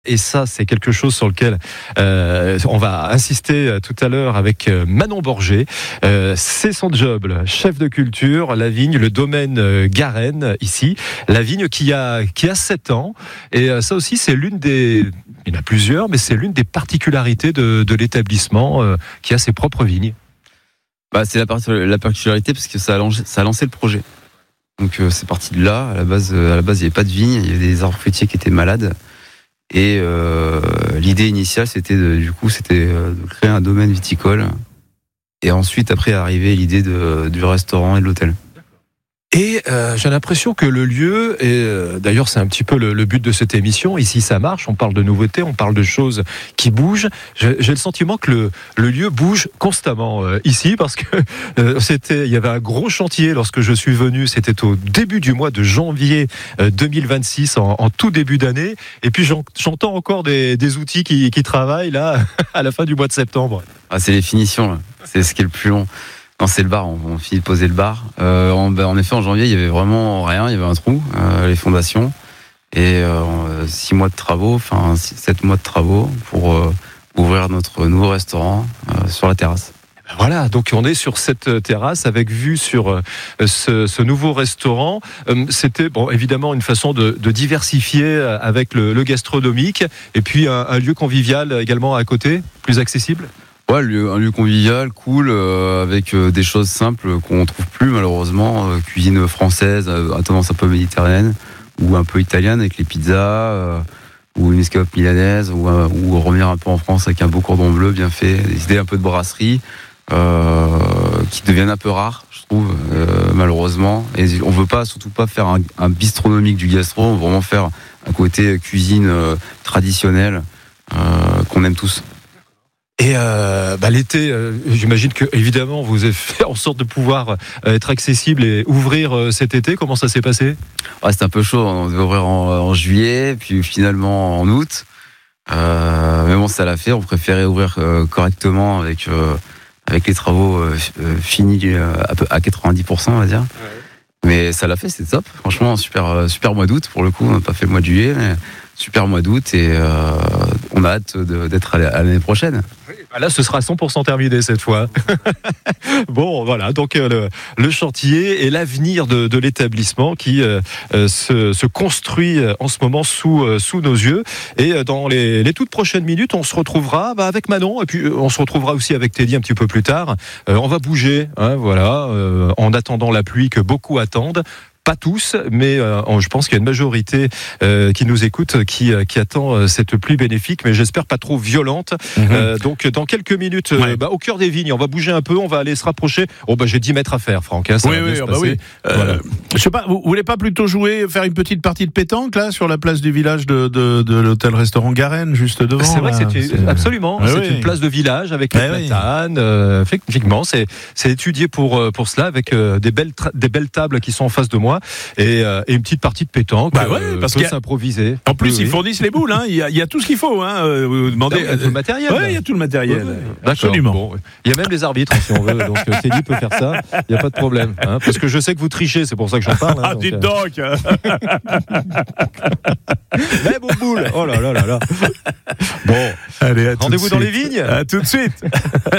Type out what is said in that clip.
Et ça, c'est quelque chose sur lequel on va insister tout à l'heure avec Manon Borgé. C'est son job, là, chef de culture, la vigne, le domaine Garenne, ici. La vigne qui a 7 ans. Et ça aussi, c'est l'une des... Il y en a plusieurs, mais c'est l'une des particularités de l'établissement qui a ses propres vignes. C'est la particularité parce que ça a lancé le projet. Donc c'est parti de là. À la base, il n'y avait pas de vigne, il y avait des arbres fruitiers qui étaient malades. Et l'idée initiale, c'était de créer un domaine viticole. Et ensuite, après, est arrivée l'idée du restaurant et de l'hôtel. Et j'ai l'impression que le lieu, et d'ailleurs c'est un petit peu le but de cette émission, ici ça marche, on parle de nouveautés, on parle de choses qui bougent. J'ai le sentiment que le lieu bouge constamment ici, parce que il y avait un gros chantier lorsque je suis venu, c'était au début du mois de janvier 2026, en tout début d'année, et puis j'entends encore des outils qui travaillent là à la fin du mois de septembre. C'est les finitions, là. C'est ce qui est le plus long. Non, c'est le bar, on finit de poser le bar. En effet, en janvier, il y avait vraiment rien, il y avait un trou, les fondations. Et 7 mois de travaux pour ouvrir notre nouveau restaurant sur la terrasse. Voilà, donc on est sur cette terrasse avec vue sur ce nouveau restaurant. C'était évidemment une façon de diversifier avec le gastronomique et puis un lieu convivial également à côté, plus accessible. Ouais, un lieu convivial, cool, avec des choses simples qu'on ne trouve plus malheureusement. Cuisine française, à tendance un peu méditerranéenne, ou un peu italienne avec les pizzas, ou une escalope milanaise, ou revenir un peu en France avec un beau cordon bleu bien fait, des idées un peu de brasserie, qui deviennent un peu rares, je trouve, malheureusement. Et on ne veut surtout pas faire un bistronomique du gastro, on veut vraiment faire un côté cuisine traditionnelle qu'on aime tous. Et l'été, j'imagine que évidemment vous avez fait en sorte de pouvoir être accessible et ouvrir cet été. Comment ça s'est passé ? C'était un peu chaud. On devait ouvrir en juillet, puis finalement en août. Mais bon, ça l'a fait. On préférait ouvrir correctement avec les travaux finis à 90%, on va dire. Ouais. Mais ça l'a fait, c'est top. Franchement, super mois d'août pour le coup. On n'a pas fait le mois de juillet, mais super mois d'août et on a hâte d'être à l'année prochaine. Là, ce sera 100% terminé cette fois. Bon, voilà, donc le chantier et l'avenir de l'établissement qui se construit en ce moment sous nos yeux. Et dans les toutes prochaines minutes, on se retrouvera avec Manon, et puis on se retrouvera aussi avec Teddy un petit peu plus tard. On va bouger, en attendant la pluie que beaucoup attendent. Pas tous, mais je pense qu'il y a une majorité qui nous écoute, qui attend cette pluie bénéfique, mais j'espère pas trop violente. Donc dans quelques minutes, au cœur des vignes, on va bouger un peu, on va aller se rapprocher. J'ai 10 mètres à faire, Franck. Ça va bien se passer. Voilà. Je sais pas, vous voulez pas plutôt faire une petite partie de pétanque là sur la place du village de l'hôtel-restaurant Garenne, juste devant? C'est vrai que absolument. C'est une place de village avec les platanes. Effectivement, c'est étudié pour cela, avec des belles tables qui sont en face de moi. Et une petite partie de pétanque, parce peut s'improviser. En plus, ils fournissent les boules. Il y a tout ce qu'il faut. Vous demandez. Il y a tout le matériel. Oui, il y a tout le matériel. Absolument. Bon, il y a même les arbitres, si on veut. Donc Teddy peut faire ça. Il n'y a pas de problème. Parce que je sais que vous trichez, c'est pour ça que j'en parle. Dites donc. Même aux boules. Oh là là là là. Bon. Allez, rendez-vous dans les vignes. À tout de suite.